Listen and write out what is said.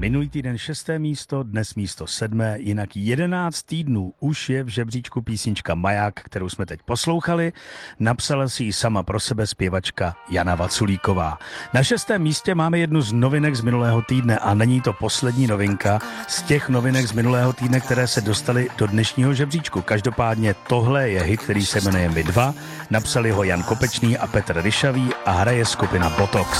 Minulý týden 6. místo, dnes místo 7. Jinak 11 týdnů už je v žebříčku písnička Maják, kterou jsme teď poslouchali. Napsala si ji sama pro sebe zpěvačka Jana Vaculíková. Na 6. místě máme jednu z novinek z minulého týdne a není to poslední novinka z těch novinek z minulého týdne, které se dostaly do dnešního žebříčku. Každopádně tohle je hit, který se jmenuje My dva. Napsali ho Jan Kopečný a Petr Ryšavý a hraje skupina Botox.